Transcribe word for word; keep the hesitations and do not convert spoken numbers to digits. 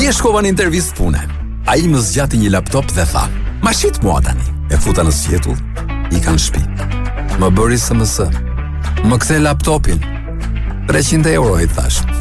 e shkova në intervistë pune. Ai më zgjati një laptop dhe tha: "Ma shit mua tani." E futa në sjetull, i kanë shtëpi. Më bëri S M S. Më kthe laptopin. treqind euro i thash.